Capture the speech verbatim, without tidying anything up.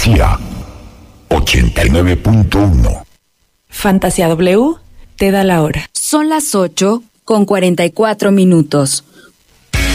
Fantasía ochenta y nueve punto uno. Fantasía W te da la hora. Son las ocho con cuarenta y cuatro minutos.